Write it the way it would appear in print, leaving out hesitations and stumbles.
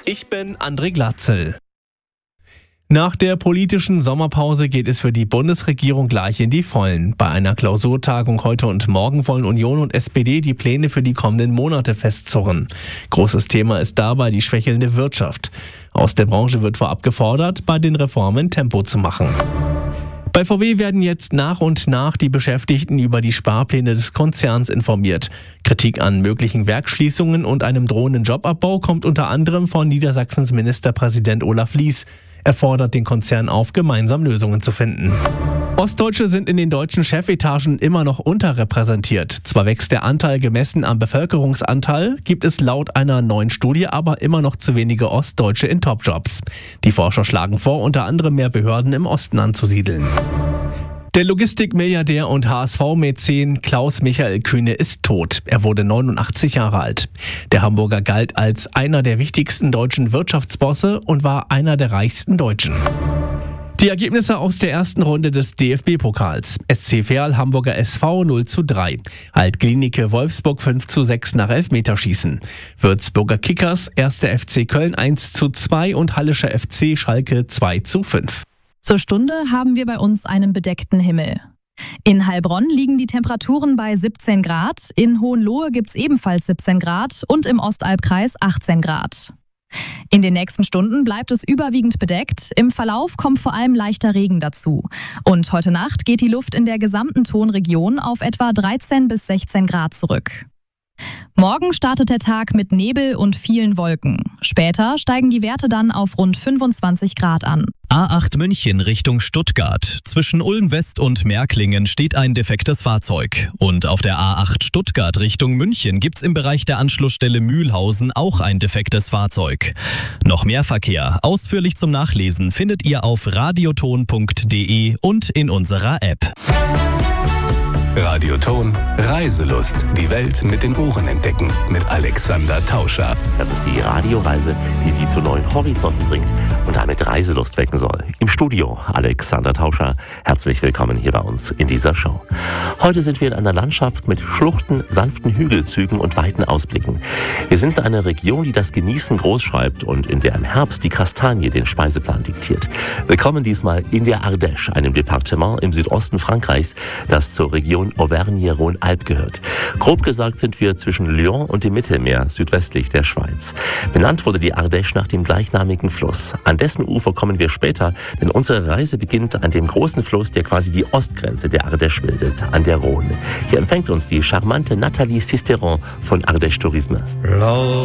Ich bin André Glatzel. Nach der politischen Sommerpause geht es für die Bundesregierung gleich in die Vollen. Bei einer Klausurtagung heute und morgen wollen Union und SPD die Pläne für die kommenden Monate festzurren. Großes Thema ist dabei die schwächelnde Wirtschaft. Aus der Branche wird vorab gefordert, bei den Reformen Tempo zu machen. Bei VW werden jetzt nach und nach die Beschäftigten über die Sparpläne des Konzerns informiert. Kritik an möglichen Werksschließungen und einem drohenden Jobabbau kommt unter anderem von Niedersachsens Ministerpräsident Olaf Lies. Er fordert den Konzern auf, gemeinsam Lösungen zu finden. Ostdeutsche sind in den deutschen Chefetagen immer noch unterrepräsentiert. Zwar wächst der Anteil gemessen am Bevölkerungsanteil, gibt es laut einer neuen Studie aber immer noch zu wenige Ostdeutsche in Topjobs. Die Forscher schlagen vor, unter anderem mehr Behörden im Osten anzusiedeln. Der Logistikmilliardär und HSV-Mäzen Klaus-Michael Kühne ist tot. Er wurde 89 Jahre alt. Der Hamburger galt als einer der wichtigsten deutschen Wirtschaftsbosse und war einer der reichsten Deutschen. Die Ergebnisse aus der ersten Runde des DFB-Pokals. SC Verl Hamburger SV 0:3. Alt-Klinike Wolfsburg 5:6 nach Elfmeterschießen. Würzburger Kickers 1. FC Köln 1:2 und Hallischer FC Schalke 2:5. Zur Stunde haben wir bei uns einen bedeckten Himmel. In Heilbronn liegen die Temperaturen bei 17 Grad, in Hohenlohe gibt es ebenfalls 17 Grad und im Ostalbkreis 18 Grad. In den nächsten Stunden bleibt es überwiegend bedeckt, im Verlauf kommt vor allem leichter Regen dazu. Und heute Nacht geht die Luft in der gesamten Tonregion auf etwa 13 bis 16 Grad zurück. Morgen startet der Tag mit Nebel und vielen Wolken. Später steigen die Werte dann auf rund 25 Grad an. A8 München Richtung Stuttgart. Zwischen Ulm West und Märklingen steht ein defektes Fahrzeug. Und auf der A8 Stuttgart Richtung München gibt's im Bereich der Anschlussstelle Mühlhausen auch ein defektes Fahrzeug. Noch mehr Verkehr, ausführlich zum Nachlesen, findet ihr auf radioton.de und in unserer App. Radioton Reiselust. Die Welt mit den Ohren entdecken. Mit Alexander Tauscher. Das ist die Radioreise, die Sie zu neuen Horizonten bringt und damit Reiselust wecken soll. Im Studio Alexander Tauscher. Herzlich willkommen hier bei uns in dieser Show. Heute sind wir in einer Landschaft mit Schluchten, sanften Hügelzügen und weiten Ausblicken. Wir sind in einer Region, die das Genießen groß schreibt und in der im Herbst die Kastanie den Speiseplan diktiert. Willkommen diesmal in der Ardèche, einem Departement im Südosten Frankreichs, das zur Region Auvergne-Rhône-Alpes gehört. Grob gesagt sind wir zwischen Lyon und dem Mittelmeer, südwestlich der Schweiz. Benannt wurde die Ardèche nach dem gleichnamigen Fluss. An dessen Ufer kommen wir später, denn unsere Reise beginnt an dem großen Fluss, der quasi die Ostgrenze der Ardèche bildet, an der Rhône. Hier empfängt uns die charmante Nathalie Sisteron von Ardèche Tourisme.